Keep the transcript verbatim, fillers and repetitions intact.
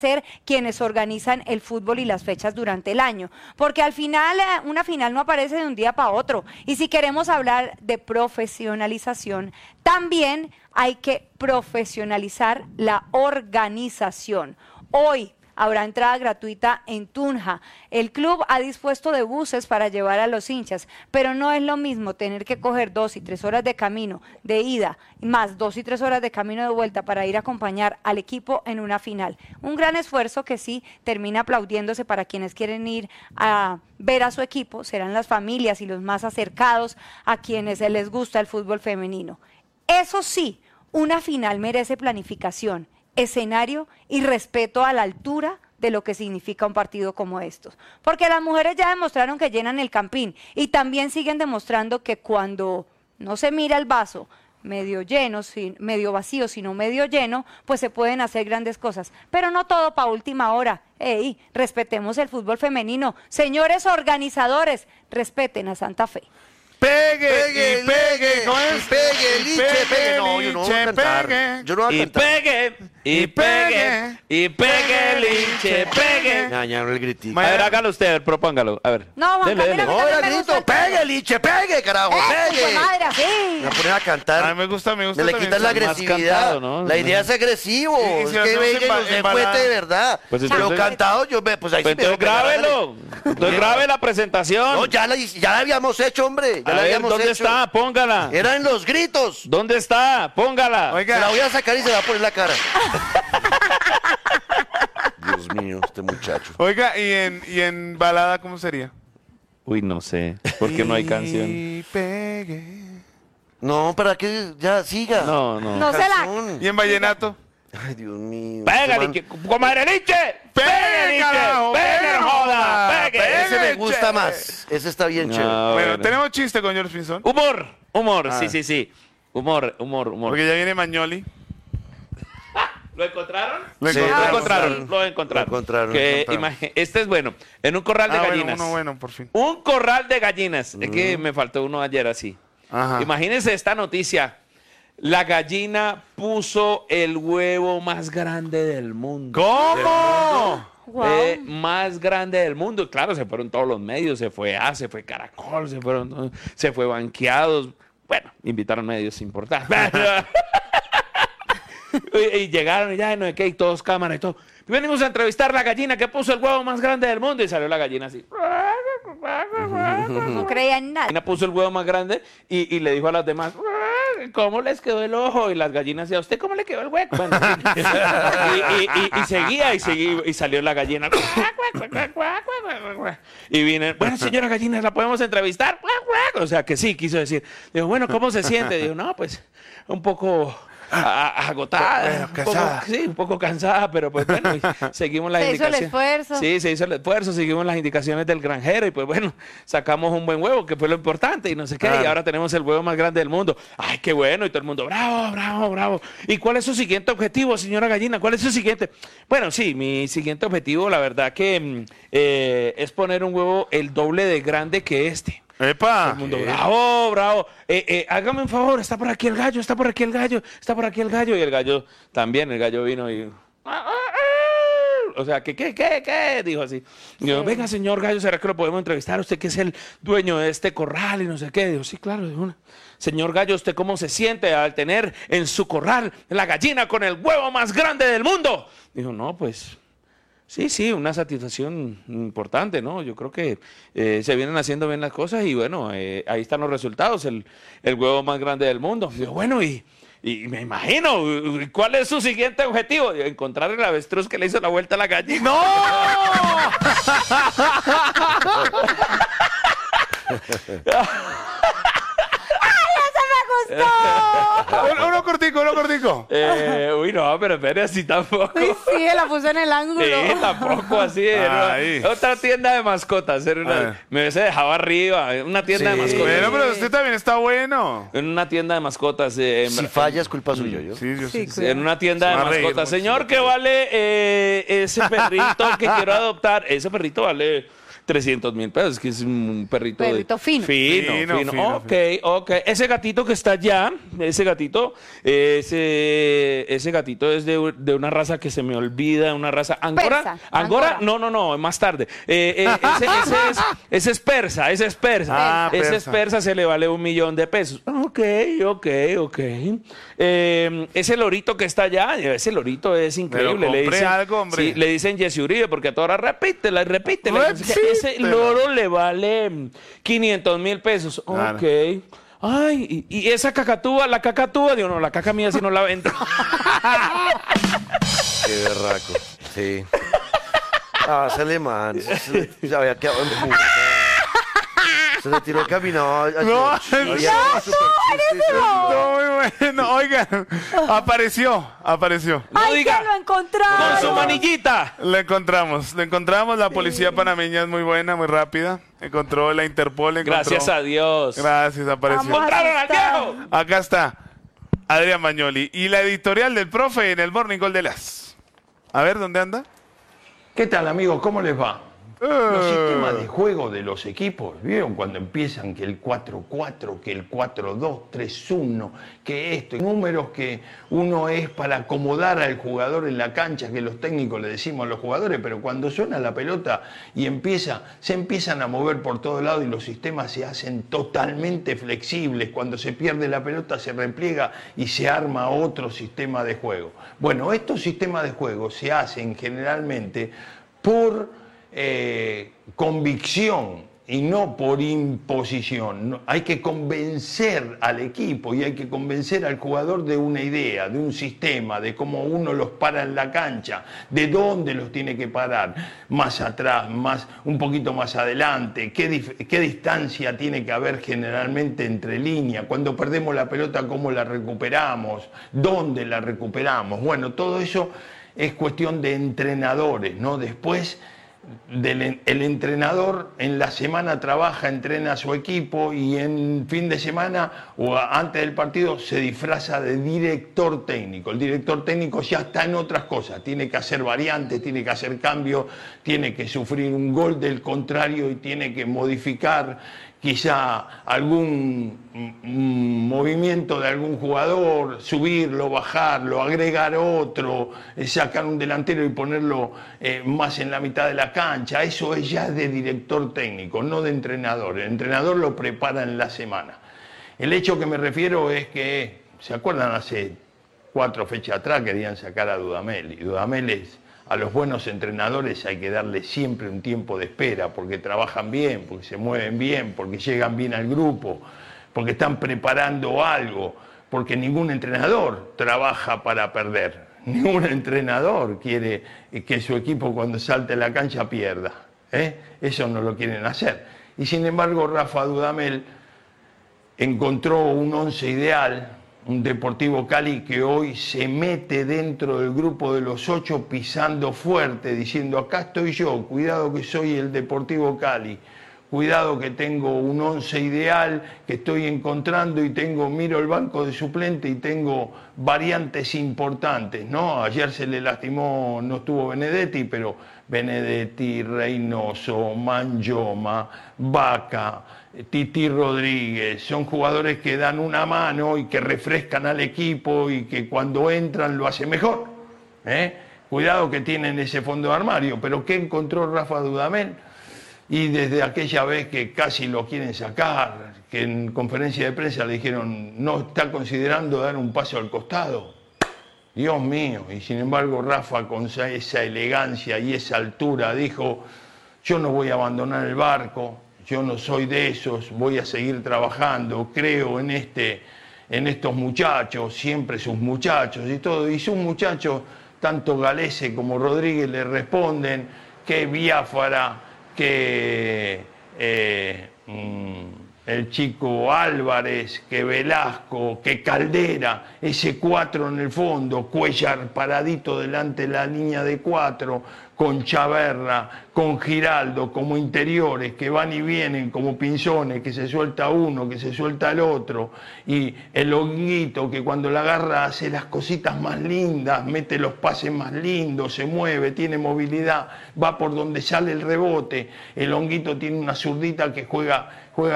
ser quienes organizan el fútbol y las fechas durante el año, porque al final una final no aparece de un día para otro, y si queremos hablar de profesionalización, también hay que profesionalizar la organización. Hoy habrá entrada gratuita en Tunja. El club ha dispuesto de buses para llevar a los hinchas, pero no es lo mismo tener que coger dos y tres horas de camino de ida, más dos y tres horas de camino de vuelta para ir a acompañar al equipo en una final. Un gran esfuerzo que sí termina aplaudiéndose para quienes quieren ir a ver a su equipo, serán las familias y los más acercados a quienes les gusta el fútbol femenino. Eso sí, una final merece planificación, escenario y respeto a la altura de lo que significa un partido como estos, porque las mujeres ya demostraron que llenan el Campín y también siguen demostrando que cuando no se mira el vaso medio lleno, medio vacío, sino medio lleno, pues se pueden hacer grandes cosas, pero no todo para última hora. Ey, respetemos el fútbol femenino, señores organizadores, respeten a Santa Fe. Pegue, pegue, y pegue, ¿cómo es? Pegue, liche, pegue, pegue. No, yo no voy a cantar. pegue. Yo no voy a Y cantar. pegue, y pegue, y pegue, liche, pegue. Me dañaron el gritito. Ma- A ver, hágalo usted, a ver, propóngalo. A ver. No, Juan Dele, Camilo, dele. no. No, era me gusta grito. el pegue. Pegue, liche, pegue, carajo, ¡Eh, pegue. madre, así! Me ponen a A cantar. mí me gusta, me gusta Me le también. quitan la más agresividad. cantado, ¿no? La idea es agresivo. Y- y si es lo que hacemos venga y en ba- nos en dé balada. fuerte de verdad. Pues Pero entonces- cantado, yo ve, pues ahí Pues sí me entonces dejo pegar. grábelo. Entonces grabe la presentación. No, ya la, ya la habíamos hecho, hombre. Ya A la ver, habíamos ¿dónde hecho. está? Póngala. Era en los gritos. ¿Dónde está? Póngala. Oiga. Se la voy a sacar y se la va a poner en la cara. Dios mío, este muchacho. Oiga, ¿y en, y en balada cómo sería? Uy, no sé. Porque no hay canción. Y pegue. No, ¿para qué? Ya, siga. No, no. No se la... Canción. ¿Y en vallenato? Ay, Dios mío. Pégale, Este que- comadre Liche. Pegue, carajo, Pegue, pegue, no joda. joda. Pegue. Pegue. Ese me gusta chévere. más. Ese está bien No, chévere. Bueno, bueno. tenemos chiste con George Pinzón. Humor, humor, Ah. sí, sí, sí. Humor, humor, humor. Porque ya viene Magnoli. ¿Lo encontraron? Lo Sí, Lo encontramos. encontraron, lo encontraron. Lo encontraron, Que lo encontraron. imagi- Este es bueno. En un corral de Ah, bueno, gallinas. uno bueno, por fin. Un corral de gallinas. Es que me faltó uno ayer así. Ajá. Imagínense esta noticia. La gallina puso el huevo más grande del mundo. ¿Cómo? Wow. Eh, más grande del mundo. Claro, se fueron todos los medios. Se fue A, se fue Caracol, se fueron, se fue Banqueados. Bueno, invitaron medios importantes. y, y llegaron y ya, no sé qué, y todos cámara y todo. Venimos a entrevistar a la gallina que puso el huevo más grande del mundo. Y salió la gallina así. No creía en La nada. gallina puso el huevo más grande y, y le dijo a las demás, ¿cómo les quedó el ojo? Y las gallinas decían, ¿a usted cómo le quedó el hueco? Bueno, y, y- y- y seguía y seguía y salió la gallina. Y vine, bueno, señora gallina, ¿la podemos entrevistar? O sea, que sí, quiso decir. Dijo, bueno, ¿cómo se siente? Dijo, no, pues, un poco... a- a- agotada, Bueno, un poco- cansada. sí, un poco cansada, pero pues bueno, y seguimos las Se hizo el indicaciones. esfuerzo. Sí, se hizo el esfuerzo, seguimos las indicaciones del granjero y pues bueno, sacamos un buen huevo, que fue lo importante y no sé qué, Claro. y ahora tenemos el huevo más grande del mundo. Ay, qué bueno, y todo el mundo, bravo, bravo, bravo. ¿Y cuál es su siguiente objetivo, señora gallina? ¿Cuál es su siguiente? Bueno, sí, mi siguiente objetivo, la verdad que mm, eh, es poner un huevo el doble de grande que este. ¡Epa! Todo el mundo, bravo, bravo. Eh, eh, hágame un favor, está por aquí el gallo, está por aquí el gallo, está por aquí el gallo. Y el gallo también, el gallo vino y... O sea, ¿qué, qué, qué, qué? Dijo así. Y yo, venga, señor gallo, ¿será que lo podemos entrevistar? Usted que es el dueño de este corral y no sé qué. Dijo, sí, claro, de una. Señor gallo, ¿usted cómo se siente al tener en su corral la gallina con el huevo más grande del mundo? Dijo, no, pues... Sí, sí, una satisfacción importante, ¿no? Yo creo que eh, se vienen haciendo bien las cosas y bueno, eh, ahí están los resultados, el, el huevo más grande del mundo. Digo, bueno, y, y me imagino, ¿cuál es su siguiente objetivo? Digo, encontrar el avestruz que le hizo la vuelta a la gallina. ¡No! ¡Me gustó! uno, uno cortico, uno cortico. Eh, uy, no, pero espere, así tampoco. Ay, sí, la puso en el ángulo. Sí, tampoco así. Era Ahí. una- otra tienda de mascotas. Era A una- ver. me hubiese dejado arriba. Una tienda Sí. de mascotas. Bueno, pero usted también está bueno. En una tienda de mascotas. eh, en- Si falla es culpa suya, yo. Sí, yo sí. Sí, En una tienda Se de va a reír mascotas. mucho. Señor, ¿qué vale eh, ese perrito que quiero adoptar? Ese perrito vale trescientos mil pesos, que es un perrito. Perrito de, fino. Fino, Fino, fino. fino, ok, ok. Ese gatito que está allá, ese gatito, ese, ese gatito es de, de una raza que se me olvida, una raza. ¿Angora? Persa, ¿Angora? angora. No, no, no, más tarde. Eh, eh, ese, ese es, ese es persa, ese es persa. Ah, ese es persa. persa, se le vale un millón de pesos. Ok, ok, ok. Eh, ese lorito que está allá, ese lorito es increíble. Pero le compré dicen, algo, hombre. sí, le dicen Jesse Uribe, porque a toda hora repítela y repítela. Ese Repítela. loro le vale quinientos mil pesos. Claro. Ok. Ay, y, y esa cacatúa, la cacatúa, digo, no, la caca mía si no la vendo. Qué berraco. Sí. Ah, ese alemán. Se, se había quedado en puta. Se le tiró caminado. No, no. No, muy bueno. Oigan, apareció, apareció. No ¡Ay, diga, que lo encontramos! con su manillita. Lo encontramos, lo encontramos. La policía panameña es muy buena, muy rápida. Encontró la Interpol. Encontró... Gracias a Dios. Gracias, apareció. Vamos a ¡Encontraron al asustar. viejo! Acá está Adrián Bañoli y la editorial del profe en el Morning Call de las. A ver, ¿dónde anda? ¿Qué tal, amigos? ¿Cómo les va? Eh. Los sistemas de juego de los equipos, ¿vieron cuando empiezan que el cuatro cuatro, que el cuatro dos tres uno, que esto, números que uno es para acomodar al jugador en la cancha, que los técnicos le decimos a los jugadores, pero cuando suena la pelota y empieza, se empiezan a mover por todos lados y los sistemas se hacen totalmente flexibles. Cuando se pierde la pelota se repliega y se arma otro sistema de juego. Bueno, estos sistemas de juego se hacen generalmente por Eh, convicción y no por imposición. No, hay que convencer al equipo y hay que convencer al jugador de una idea, de un sistema, de cómo uno los para en la cancha, de dónde los tiene que parar, más atrás, más, un poquito más adelante, qué, dif- qué distancia tiene que haber generalmente entre líneas, cuando perdemos la pelota, cómo la recuperamos, dónde la recuperamos. Bueno, todo eso es cuestión de entrenadores, ¿no? Después Del, el entrenador en la semana trabaja, entrena a su equipo y en fin de semana o a, antes del partido se disfraza de director técnico. El director técnico ya está en otras cosas, tiene que hacer variantes, tiene que hacer cambios, tiene que sufrir un gol del contrario y tiene que modificar quizá algún mm, movimiento de algún jugador, subirlo, bajarlo, agregar otro, eh, sacar un delantero y ponerlo eh, más en la mitad de la cancha. Eso es ya de director técnico, no de entrenador. El entrenador lo prepara en la semana. El hecho que me refiero es que, ¿se acuerdan hace cuatro fechas atrás querían sacar a Dudamel? Y Dudamel es... A los buenos entrenadores hay que darle siempre un tiempo de espera, porque trabajan bien, porque se mueven bien, porque llegan bien al grupo, porque están preparando algo, porque ningún entrenador trabaja para perder. Ningún entrenador quiere que su equipo cuando salte a la cancha pierda. ¿eh? Eso no lo quieren hacer. Y sin embargo, Rafa Dudamel encontró un once ideal, un Deportivo Cali que hoy se mete dentro del grupo de los ocho pisando fuerte, diciendo acá estoy yo, cuidado que soy el Deportivo Cali, cuidado que tengo un once ideal que estoy encontrando y tengo, miro el banco de suplente y tengo variantes importantes, ¿no? Ayer se le lastimó, no estuvo Benedetti, pero Benedetti, Reynoso, Mangioma, Vaca, Titi Rodríguez, son jugadores que dan una mano y que refrescan al equipo y que cuando entran lo hacen mejor. ¿eh? Cuidado que tienen ese fondo de armario, pero ¿qué encontró Rafa Dudamel? Y desde aquella vez que casi lo quieren sacar, que en conferencia de prensa le dijeron no está considerando dar un paso al costado. Dios mío, y sin embargo Rafa con esa elegancia y esa altura dijo yo no voy a abandonar el barco, yo no soy de esos, voy a seguir trabajando, creo en, este, en estos muchachos, siempre sus muchachos y todo. Y sus muchachos, tanto Galese como Rodríguez, le responden que Biafara, que eh, mmm, el chico Álvarez, que Velasco, que Caldera, ese cuatro en el fondo, Cuellar paradito delante de la línea de cuatro, con Chaverra, con Giraldo como interiores, que van y vienen como pinzones, que se suelta uno, que se suelta el otro, y el Honguito, que cuando la agarra hace las cositas más lindas, mete los pases más lindos, se mueve, tiene movilidad, va por donde sale el rebote. El Honguito tiene una zurdita que juega, juega